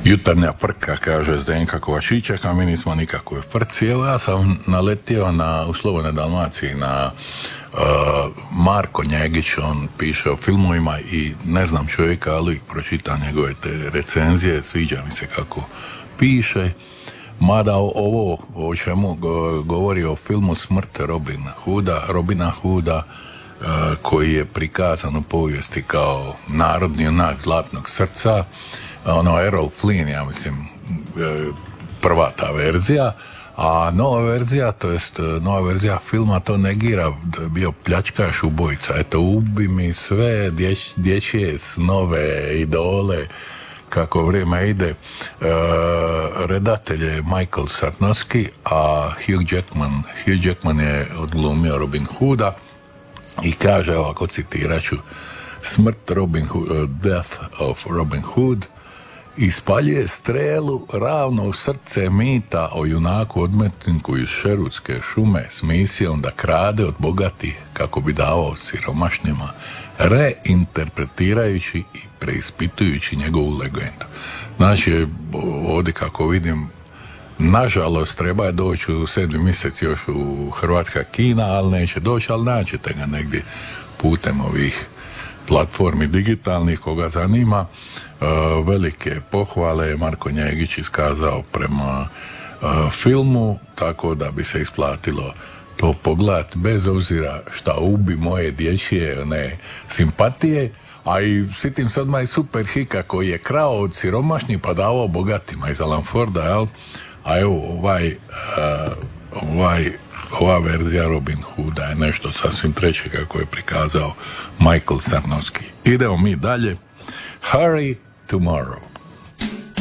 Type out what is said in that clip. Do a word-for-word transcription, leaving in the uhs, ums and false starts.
Jutarnja frka, kaže Zdenka Kovačićak, a mi nismo nikakve frci. Evo ja sam naletio na, u Slobodnoj Dalmaciji na uh, Marko Njegić, on piše o filmovima i ne znam čovjeka, ali pročitam njegove te recenzije, sviđa mi se kako piše. Mada ovo o čemu govori o filmu Smrt Robin Hooda, Robina Hooda, uh, koji je prikazan u povijesti kao narodni junak Zlatnog srca, ono Errol Flynn, ja mislim, prva ta verzija, a nova verzija, to jest nova verzija filma to negira, da bio pljačkaš ubojica, eto ubi mi sve djeć, dječje snove, idole, kako vrijeme ide. E, redatelj je Michael Sarnowski, a Hugh Jackman, Hugh Jackman je odglumio Robin Hooda i kaže, ovako citirat ću, smrt Robin Hood, Death of Robin Hood, ispaljuje strelu ravno u srce mita o junaku odmetniku iz Šerutske šume s misijom da krade od bogatih kako bi davao siromašnjima, reinterpretirajući i preispitujući njegovu legendu. Znači, ovdje kako vidim, nažalost treba je doći u sedmi mjesec još u hrvatska kina, ali neće doći, ali naćete ga negdje putem ovih platformi digitalnih, koga zanima. Uh, velike pohvale je Marko Njegić iskazao prema uh, filmu, tako da bi se isplatilo to pogledat bez obzira šta ubi moje dječje ne, simpatije, a i sitim sad maj super hika koji je krao od siromašnih pa davao bogatima iz Alan Forda, jel? A evo ovaj, uh, ovaj ova verzija Robin Hooda je nešto sasvim treće kako je prikazao Michael Sarnowski. Idemo mi dalje. Hurry tomorrow.